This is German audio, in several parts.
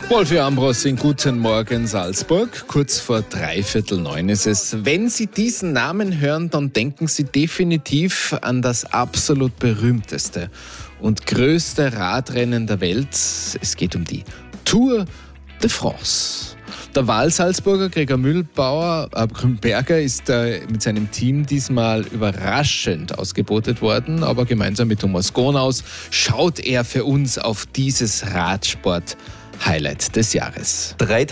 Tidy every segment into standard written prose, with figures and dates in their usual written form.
Wolfi Ambros, guten Morgen Salzburg. Kurz vor 8:45 ist es. Wenn Sie diesen Namen hören, dann denken Sie definitiv an das absolut berühmteste und größte Radrennen der Welt. Es geht um die Tour de France. Der Wahlsalzburger Gregor Mühlberger ist mit seinem Team diesmal überraschend ausgebotet worden, aber gemeinsam mit Thomas Gonaus schaut er für uns auf dieses Radsport-Highlight des Jahres.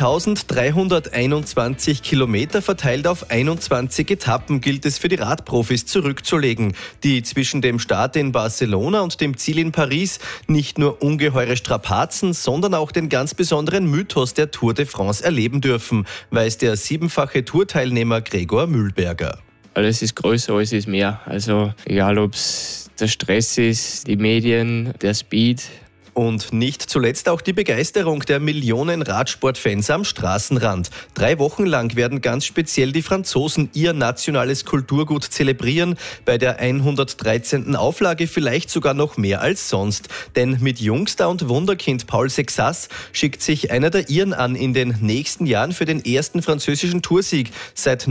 3.321 Kilometer verteilt auf 21 Etappen gilt es für die Radprofis zurückzulegen, die zwischen dem Start in Barcelona und dem Ziel in Paris nicht nur ungeheure Strapazen, sondern auch den ganz besonderen Mythos der Tour de France erleben dürfen, weiß der 7-fache Tourteilnehmer Gregor Mühlberger. Alles ist größer, alles ist mehr. Also egal, ob es der Stress ist, die Medien, der Speed. Und nicht zuletzt auch die Begeisterung der Millionen Radsportfans am Straßenrand. 3 Wochen lang werden ganz speziell die Franzosen ihr nationales Kulturgut zelebrieren. Bei der 113. Auflage vielleicht sogar noch mehr als sonst. Denn mit Jungstar und Wunderkind Paul Sexas schickt sich einer der Iren an, in den nächsten Jahren für den ersten französischen Toursieg seit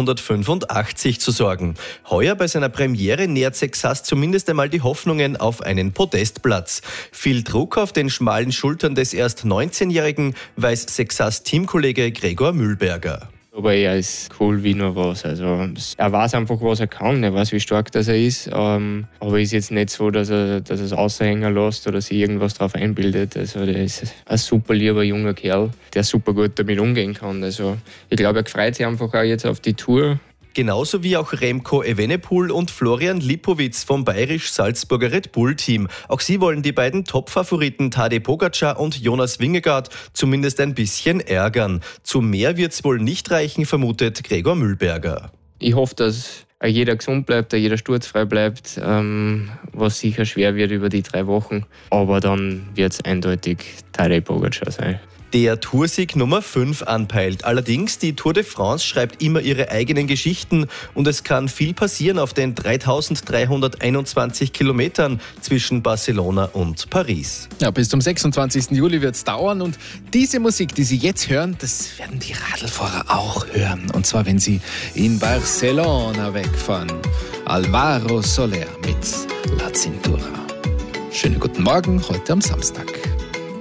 1985 zu sorgen. Heuer bei seiner Premiere nähert Sexas zumindest einmal die Hoffnungen auf einen Podestplatz. Viel Druck auf den schmalen Schultern des erst 19-Jährigen, weiß Sexas Teamkollege Gregor Mühlberger. Aber er ist cool wie nur was. Also er weiß einfach, was er kann, er weiß, wie stark das er ist. Aber ist jetzt nicht so, dass er es außerhängen lässt oder sich irgendwas darauf einbildet. Also der ist ein super lieber junger Kerl, der super gut damit umgehen kann. Also ich glaube, er freut sich einfach auch jetzt auf die Tour. Genauso wie auch Remco Evenepoel und Florian Lipowitz vom bayerisch-Salzburger Red Bull-Team. Auch sie wollen die beiden Top-Favoriten Tadej Pogačar und Jonas Vingegaard zumindest ein bisschen ärgern. Zu mehr wird's wohl nicht reichen, vermutet Gregor Mühlberger. Ich hoffe, dass jeder gesund bleibt, dass jeder sturzfrei bleibt, was sicher schwer wird über die 3 Wochen. Aber dann wird es eindeutig Tadej Pogačar sein. Der Toursieg Nummer 5 anpeilt. Allerdings, die Tour de France schreibt immer ihre eigenen Geschichten und es kann viel passieren auf den 3.321 Kilometern zwischen Barcelona und Paris. Ja, bis zum 26. Juli wird es dauern und diese Musik, die Sie jetzt hören, das werden die Radlfahrer auch hören. Und zwar, wenn sie in Barcelona wegfahren. Álvaro Soler mit La Cintura. Schönen guten Morgen, heute am Samstag.